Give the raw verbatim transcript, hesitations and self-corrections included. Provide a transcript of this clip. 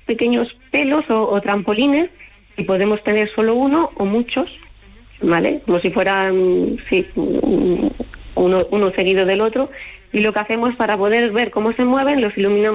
pequeños pelos o, o trampolines, y podemos tener solo uno o muchos, ¿vale? Como si fueran, sí, uno, uno seguido del otro, y lo que hacemos para poder ver cómo se mueven, los iluminamos